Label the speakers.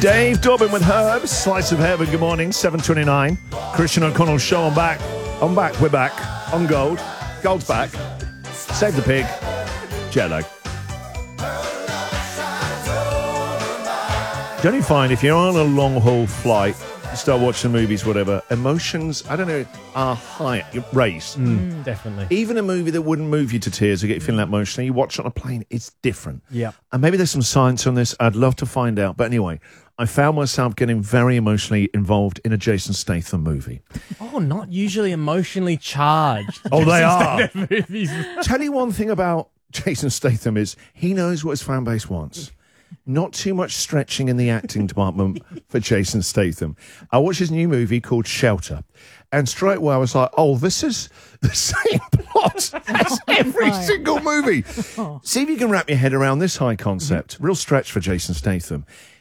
Speaker 1: Dave Dobbin with Herb, Slice of Heaven. Good morning, 7:29. Christian O'Connell show. I'm back. We're back. On Gold. Gold's back. Save the pig. Jet lag. Don't you find if you're on a long haul flight, you start watching movies, whatever, emotions, I don't know, are high, raised.
Speaker 2: Definitely.
Speaker 1: Even a movie that wouldn't move you to tears or get you feeling that emotional, you watch it on a plane, it's different.
Speaker 2: Yeah.
Speaker 1: And maybe there's some science on this. I'd love to find out. But anyway, I found myself getting very emotionally involved in a Jason Statham movie.
Speaker 2: Oh, not usually emotionally charged.
Speaker 1: Oh, they are.
Speaker 2: Movies.
Speaker 1: Tell you one thing about Jason Statham is he knows what his fan base wants. Not too much stretching in the acting department for Jason Statham. I watched his new movie called Shelter, and straight away I was like, oh, this is the same plot as every single movie. See if you can wrap your head around this high concept. Real stretch for Jason Statham.